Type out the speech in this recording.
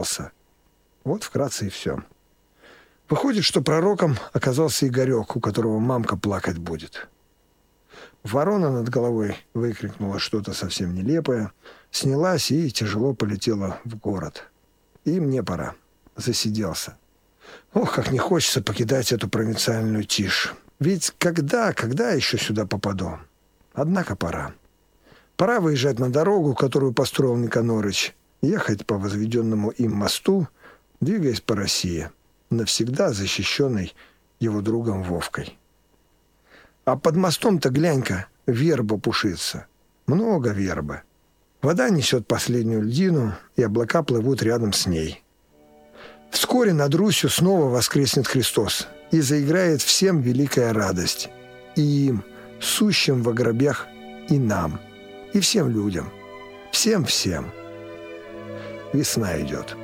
Вот вкратце и все. Выходит, что пророком оказался Игорек, у которого мамка плакать будет. Ворона над головой выкрикнула что-то совсем нелепое, снялась и тяжело полетела в город. И мне пора. Засиделся. Ох, как не хочется покидать эту провинциальную тишь. Ведь когда еще сюда попаду? Однако пора. Пора выезжать на дорогу, которую построил Никанорыч, ехать по возведенному им мосту, двигаясь по России, навсегда защищенной его другом Вовкой. А под мостом-то, глянь-ка, верба пушится. Много вербы. Вода несет последнюю льдину, и облака плывут рядом с ней. Вскоре над Русью снова воскреснет Христос, и заиграет всем великая радость. И им, сущим во гробях, и нам, и всем людям. Всем-всем. Весна идет.